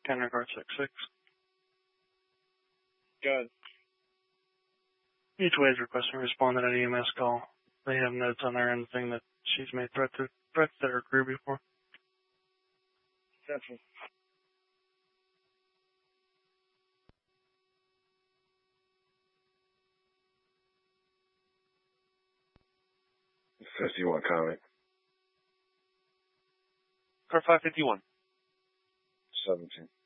Canada Guard 6-6. Good. Each way is requesting to respond to that EMS call. They have notes on their end saying that she's made threats to her crew before. Central. $51 comment. Car 551. 17.